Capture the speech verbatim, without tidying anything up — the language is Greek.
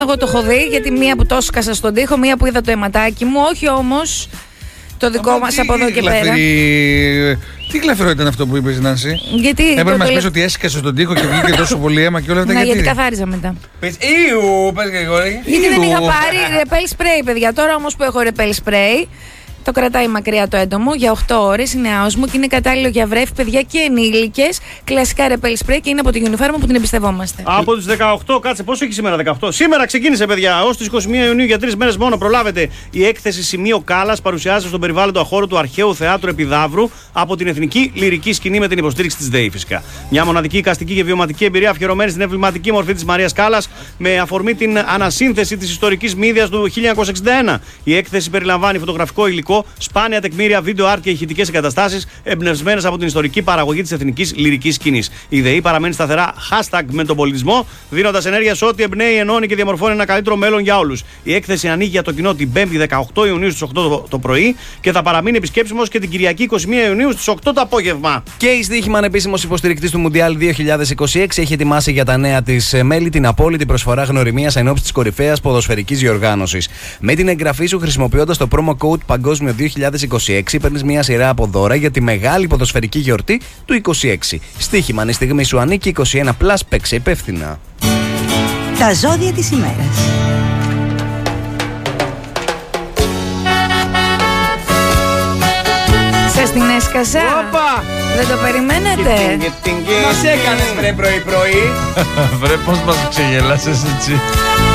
Εγώ το έχω δει, γιατί μία που το σκάσα στον τοίχο, μία που είδα το αιματάκι μου. Όχι όμως το δικό μας από εδώ και πέρα. Τι γλαφυρό ήταν αυτό που είπες, Νάνση? Γιατί. Έπρεπε να το μας τελε... πεις ότι έσκασε στον τοίχο και βγήκε τόσο πολύ αίμα και όλα αυτά. Να, γιατί, γιατί καθάριζα μετά. Πες, Ιου, πες Γρηγόρη. Γιατί δεν είχα πάρει ρεπέλ σπρέι, παιδιά. Τώρα όμως που έχω ρεπέλ σπρέι, το κρατάει μακριά το έντομο για οκτώ ώρες, είναι άοσμο και είναι κατάλληλο για βρέφη, παιδιά και ενήλικες. Κλασικά ρεπέλ σπρέι και είναι από την Unifarm που την εμπιστευόμαστε. Από τις δεκαοκτώ, κάτσε, πόσο έχει σήμερα, δεκαοκτώ. Σήμερα ξεκίνησε, παιδιά, ως τις είκοσι μία Ιουνίου για τρεις μέρες μόνο. Προλάβετε. Η έκθεση Σημείο Κάλλας παρουσιάζεται στον περιβάλλοντο χώρο του Αρχαίου Θεάτρου Επιδαύρου από την Εθνική Λυρική Σκηνή με την υποστήριξη της ΔΕΗ, φυσικά. Μια μοναδική εικαστική και βιωματική εμπειρία αφιερωμένη στην εμβληματική μορφή της Μαρίας Κάλλας με αφορμή την ανασύνθεση της ιστορικής μύδιας του χίλια εννιακόσια εξήντα ένα. Η έκθεση περιλαμβάνει φωτογραφικό υλικό, σπάνια τεκμήρια, βίντεο art και ηχητικές εγκαταστάσεις εμπνευσμένες από την ιστορική παραγωγή της εθνικής λυρικής σκηνής. Η ΔΕΗ παραμένει σταθερά hashtag με τον πολιτισμό, δίνοντας ενέργεια σε ό,τι εμπνέει, ενώνει και διαμορφώνει ένα καλύτερο μέλλον για όλους. Η έκθεση ανοίγει για το κοινό την πέμπτη δεκαοκτώ Ιουνίου στις οκτώ το, το πρωί και θα παραμείνει επισκέψιμος και την Κυριακή είκοσι μία Ιουνίου στις οκτώ το απόγευμα. Και η Στοίχημαν, επίσημος υποστηρικτής του Μουντιάλ δύο χιλιάδες είκοσι έξι, έχει ετοιμάσει για τα νέα της μέλη την απόλυτη προσφορά γνωριμίας ενόψει της κορυφαίας ποδοσφαιρικής διοργάνωσης. Με την εγγραφή σου χρησιμοποιώντας το promo code Παγκόσμιο δύο χιλιάδες είκοσι έξι, παίρνεις μια σειρά από δώρα για τη μεγάλη ποδοσφαιρική γιορτή του είκοσι έξι. Στοίχημαν, η στιγμή σου ανήκει. είκοσι ένα πλας, παίξε υπεύθυνα. Τα ζώδια της ημέρας. Σας την έσκασα. Όπα! Δεν το περιμένετε. Μας έκανες βρε πρωί πρωί. Βρε, πώς μας ξεγελάσες έτσι.